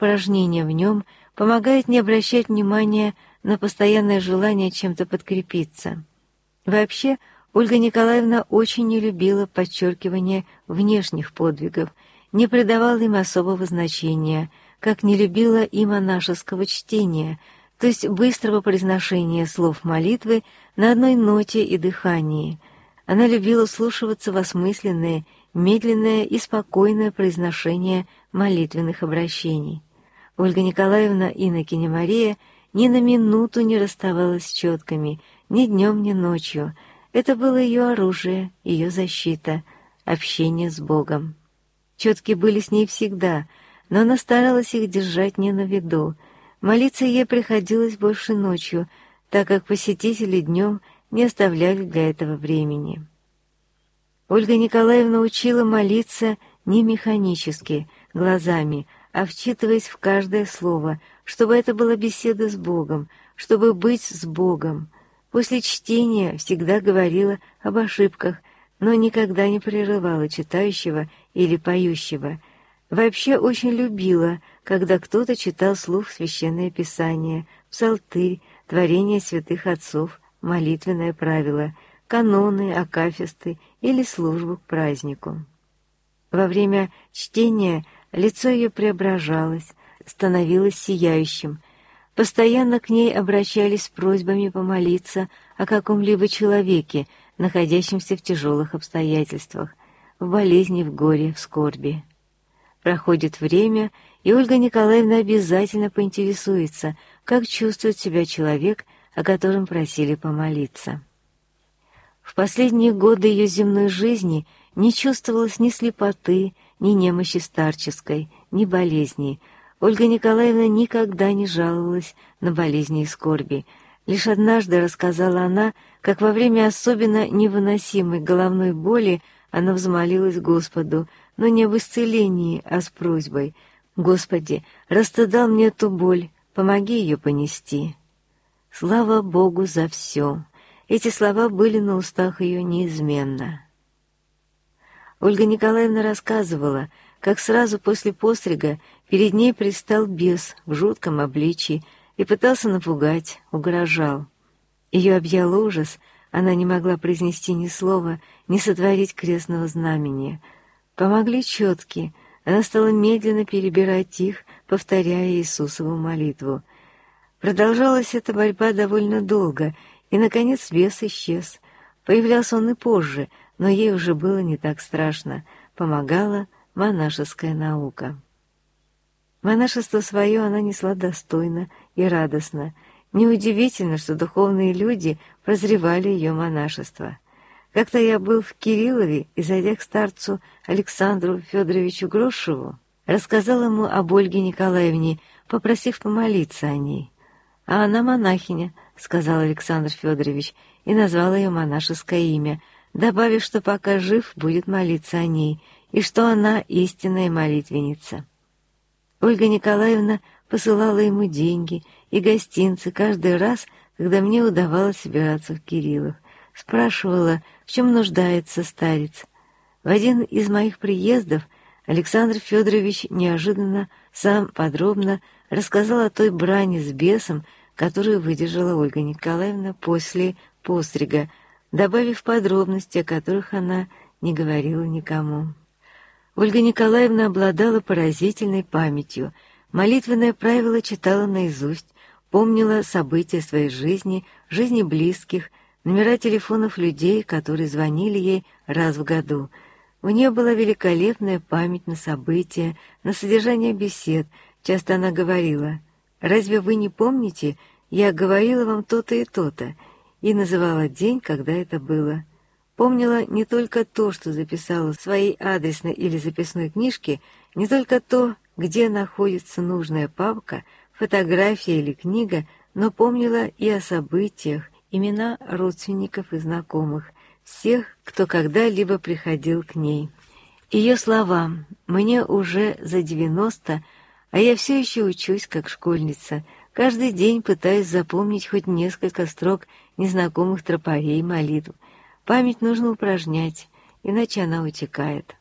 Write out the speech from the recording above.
упражнения в нем помогает не обращать внимания на постоянное желание чем-то подкрепиться. Вообще, Ольга Николаевна очень не любила подчеркивания внешних подвигов, не придавала им особого значения, как не любила и монашеского чтения, то есть быстрого произношения слов молитвы на одной ноте и дыхании. Она любила вслушиваться в осмысленное, медленное и спокойное произношение молитвенных обращений. Ольга Николаевна инокиня Мария ни на минуту не расставалась с четками, ни днем, ни ночью. Это было ее оружие, ее защита, общение с Богом. Четки были с ней всегда, но она старалась их держать не на виду. Молиться ей приходилось больше ночью, так как посетители днем не оставляли для этого времени. Ольга Николаевна учила молиться не механически, глазами, а вчитываясь в каждое слово, чтобы это была беседа с Богом, чтобы быть с Богом. После чтения всегда говорила об ошибках, но никогда не прерывала читающего или поющего. Вообще очень любила, когда кто-то читал вслух Священное Писание, псалтырь, творения святых отцов, молитвенное правило, каноны, акафисты или службу к празднику. Во время чтения лицо ее преображалось, становилось сияющим. Постоянно к ней обращались с просьбами помолиться о каком-либо человеке, находящемся в тяжелых обстоятельствах, в болезни, в горе, в скорби. Проходит время, и Ольга Николаевна обязательно поинтересуется, как чувствует себя человек, о котором просили помолиться. В последние годы ее земной жизни не чувствовалось ни слепоты, ни немощи старческой, ни болезней. Ольга Николаевна никогда не жаловалась на болезни и скорби. Лишь однажды рассказала она, как во время особенно невыносимой головной боли она взмолилась Господу, но не об исцелении, а с просьбой: «Господи, раз Ты дал мне эту боль, помоги ее понести». Слава Богу за все. Эти слова были на устах ее неизменно. Ольга Николаевна рассказывала, как сразу после пострига перед ней предстал бес в жутком обличии и пытался напугать, угрожал. Ее объял ужас, она не могла произнести ни слова, ни сотворить крестного знамения. Помогли четки, она стала медленно перебирать их, повторяя Иисусову молитву. Продолжалась эта борьба довольно долго, и, наконец, бес исчез. Появлялся он и позже, но ей уже было не так страшно. Помогала монашеская наука. Монашество свое она несла достойно и радостно. Неудивительно, что духовные люди прозревали ее монашество. Как-то я был в Кириллове и, зайдя к старцу Александру Федоровичу Грошеву, рассказал ему об Ольге Николаевне, попросив помолиться о ней. «А она монахиня», — сказал Александр Федорович, и назвал ее монашеское имя, добавив, что пока жив, будет молиться о ней, и что она истинная молитвенница. Ольга Николаевна посылала ему деньги и гостинцы каждый раз, когда мне удавалось собираться в Кириллов. Спрашивала, в чем нуждается старец. В один из моих приездов Александр Федорович неожиданно сам подробно рассказал о той брани с бесом, которую выдержала Ольга Николаевна после пострига, добавив подробности, о которых она не говорила никому. Ольга Николаевна обладала поразительной памятью, молитвенное правило читала наизусть, помнила события своей жизни, жизни близких, номера телефонов людей, которые звонили ей раз в году. У нее была великолепная память на события, на содержание бесед. Часто она говорила: «Разве вы не помните, я говорила вам то-то и то-то», и называла день, когда это было. Помнила не только то, что записала в своей адресной или записной книжке, не только то, где находится нужная папка, фотография или книга, но помнила и о событиях, имена родственников и знакомых, всех, кто когда-либо приходил к ней. Ее слова: «Мне уже за 90, а я все еще учусь как школьница. Каждый день пытаюсь запомнить хоть несколько строк незнакомых тропарей молитв. Память нужно упражнять, иначе она утекает».